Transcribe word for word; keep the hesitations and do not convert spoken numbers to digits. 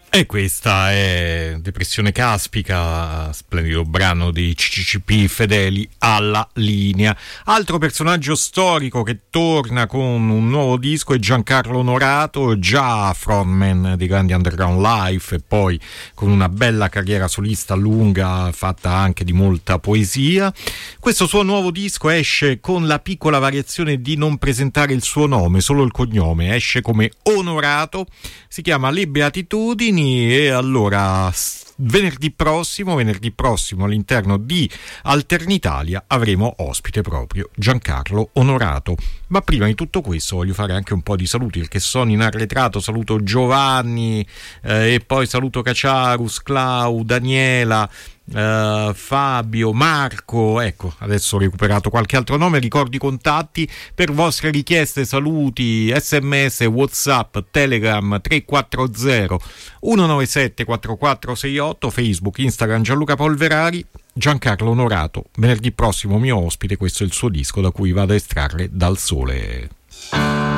E questa è Depressione Caspica, splendido brano di C C C P, Fedeli alla linea. Altro personaggio storico che torna con un nuovo disco è Giancarlo Onorato, già frontman dei grandi Underground Life e poi con una bella carriera solista lunga fatta anche di molta poesia. Questo suo nuovo disco esce con la piccola variazione di non presentare il suo nome, solo il cognome, esce come Onorato, si chiama Le Beatitudini. E allora venerdì prossimo, venerdì prossimo all'interno di Alternitalia avremo ospite proprio Giancarlo Onorato. Ma prima di tutto questo voglio fare anche un po' di saluti, perché sono in arretrato. Saluto Giovanni eh, e poi saluto Caciarus, Clau, Daniela, Uh, Fabio, Marco. Ecco, adesso ho recuperato qualche altro nome. Ricordo i contatti per vostre richieste, saluti, sms, whatsapp, telegram tre quattro zero uno nove sette quattro quattro sei otto, Facebook, Instagram Gianluca Polverari. Giancarlo Onorato venerdì prossimo mio ospite. Questo è il suo disco da cui vado a estrarre Dal Sole.